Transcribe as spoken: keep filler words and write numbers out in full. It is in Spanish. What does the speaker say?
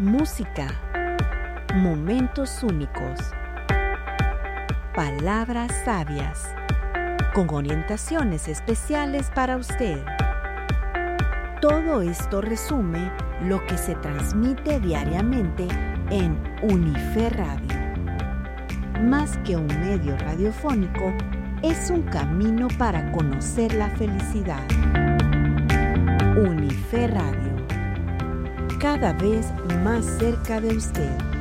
música, momentos únicos, palabras sabias, con orientaciones especiales para usted. Todo esto resume lo que se transmite diariamente en Unife Radio. Más que un medio radiofónico, es un camino para conocer la felicidad. Unife Radio, cada vez más cerca de usted.